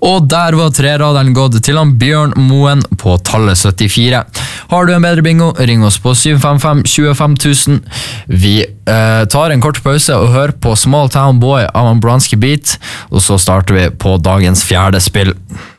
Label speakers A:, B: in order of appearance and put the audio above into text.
A: Og der var treraderen gått til han Bjørn Moen på tallet 74. Har du en bedre bingo, ring oss på 755-25 000. Vi tar en kort pause og hører på Small Town Boy av en Bronski Beat, og så starter vi på dagens fjerde spill.